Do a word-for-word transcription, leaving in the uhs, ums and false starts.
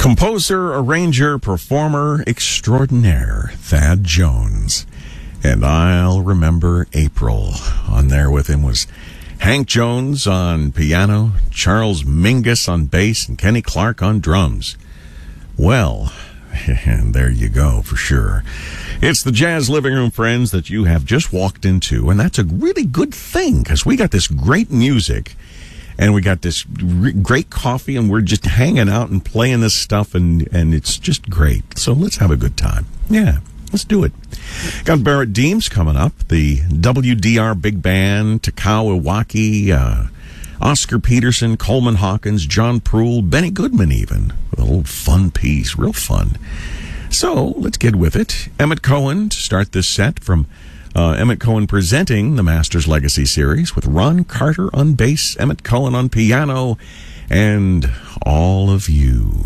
Composer, arranger, performer extraordinaire, Thad Jones. And I'll Remember April. On there with him was Hank Jones on piano, Charles Mingus on bass, and Kenny Clark on drums. Well, and there you go for sure. It's the Jazz Living Room, friends, that you have just walked into, and that's a really good thing because we got this great music and we got this re- great coffee, and we're just hanging out and playing this stuff, and, and it's just great. So let's have a good time. Yeah, let's do it. Got Barrett Deems coming up, the W D R Big Band, Takao Iwaki, uh, Oscar Peterson, Coleman Hawkins, John Proul, Benny Goodman even. A little fun piece, real fun. So let's get with it. Emmett Cohen to start this set from uh, Emmett Cohen presenting the Masters Legacy Series with Ron Carter on bass, Emmett Cohen on piano, and All of You.